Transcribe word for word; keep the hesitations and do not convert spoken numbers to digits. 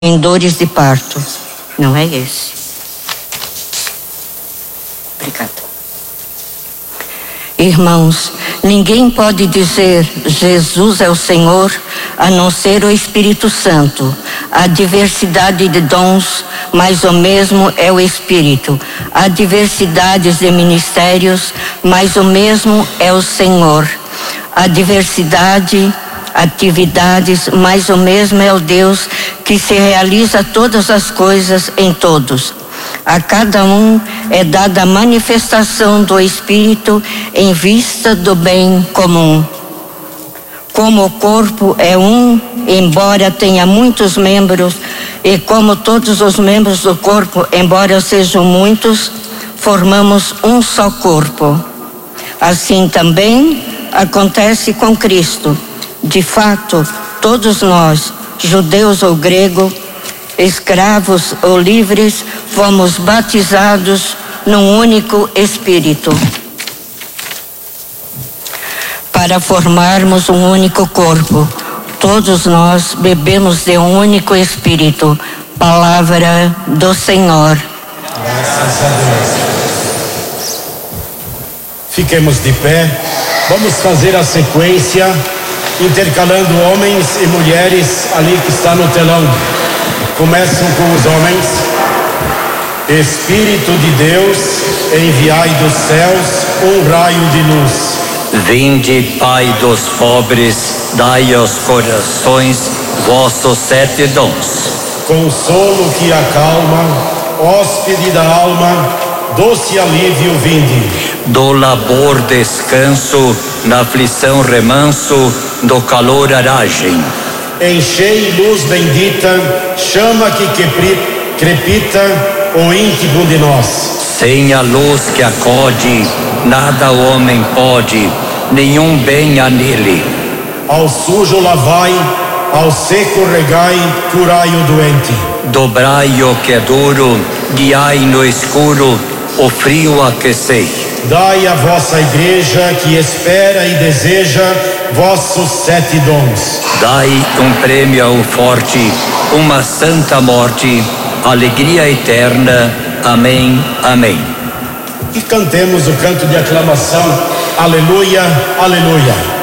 em dores de parto. Não é esse. Obrigada. Irmãos, ninguém pode dizer Jesus é o Senhor a não ser o Espírito Santo. Há diversidade de dons, mas o mesmo é o Espírito. Há diversidades de ministérios, mas o mesmo é o Senhor. Há diversidade, atividades, mas o mesmo é o Deus que se realiza todas as coisas em todos. A cada um é dada a manifestação do Espírito em vista do bem comum. Como o corpo é um, embora tenha muitos membros, e como todos os membros do corpo, embora sejam muitos, formamos um só corpo. Assim também acontece com Cristo. De fato, todos nós, judeus ou gregos, escravos ou livres, fomos batizados num único Espírito, para formarmos um único corpo. Todos nós bebemos de um único Espírito. Palavra do Senhor. Graças a Deus. Fiquemos de pé. Vamos fazer a sequência, intercalando homens e mulheres ali que está no telão. Começam com os homens. Espírito de Deus, enviai dos céus um raio de luz. Vinde, Pai dos pobres, dai aos corações vossos sete dons. Consolo que acalma, hóspede da alma, doce alívio vinde. Do labor descanso, na aflição remanso, do calor aragem. Enchei luz bendita, chama que crepita o íntimo de nós. Sem a luz que acode, nada o homem pode, nenhum bem há nele. Ao sujo lavai, ao seco regai, curai o doente. Dobrai o que é duro, guiai no escuro, o frio aquecei. Dai à vossa igreja que espera e deseja vossos sete dons. Dai um prêmio ao forte, uma santa morte, alegria eterna. Amém, amém. E cantemos o canto de aclamação. Aleluia, aleluia.